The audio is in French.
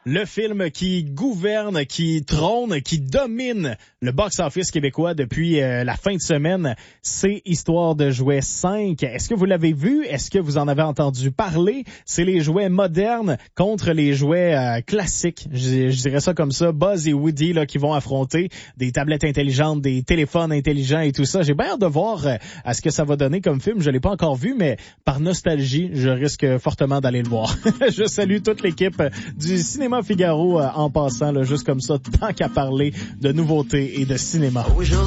Le film qui gouverne, qui trône, qui domine le box-office québécois depuis la fin de semaine, c'est Histoire de jouets 5. Est-ce que vous l'avez vu? Est-ce que vous en avez entendu parler? C'est les jouets modernes contre les jouets classiques. Je dirais ça comme ça. Buzz et Woody là, qui vont affronter des tablettes intelligentes, des téléphones intelligents et tout ça. J'ai bien hâte de voir à ce que ça va donner comme film. Je l'ai pas encore vu, mais par nostalgie, je risque fortement d'aller le voir. Je salue toute l'équipe du Cinéma Figaro en passant, là, juste comme ça, tant qu'à parler de nouveautés et de cinéma.